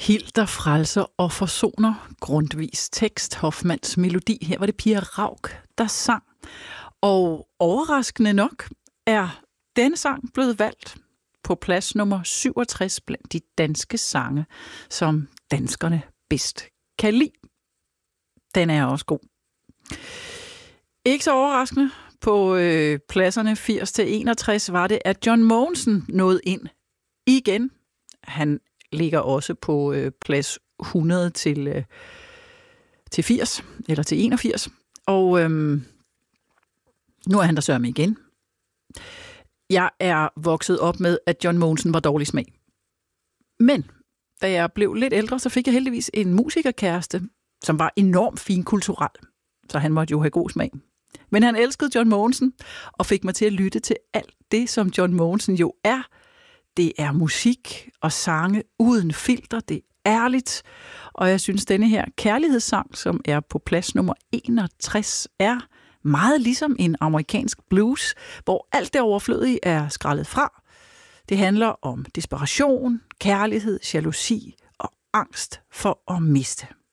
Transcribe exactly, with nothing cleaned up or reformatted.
Hilder frelser og forsoner. Grundtvigs tekst, Hoffmanns melodi. Her var det Pia Rauk, der sang. Og overraskende nok er denne sang blevet valgt på plads nummer syvogtres blandt de danske sange, som danskerne bedst kan lide. Den er også god. Ikke så overraskende. På øh, pladserne firs til enogtres var det, at John Mogensen nåede ind igen. Han ligger også på øh, plads hundrede til, øh, til firs, eller til enogfirs. Og øh, nu er han der sørme igen. Jeg er vokset op med, at John Mogensen var dårlig smag. Men da jeg blev lidt ældre, så fik jeg heldigvis en musikerkæreste, som var enormt finkulturel. Så han måtte jo have god smag. Men han elskede John Mogensen og fik mig til at lytte til alt det, som John Mogensen jo er. Det er musik og sange uden filter. Det er ærligt. Og jeg synes, denne her kærlighedssang, som er på plads nummer enogtres, er meget ligesom en amerikansk blues, hvor alt det overflødige er skrællet fra. Det handler om desperation, kærlighed, jalousi og angst for at miste.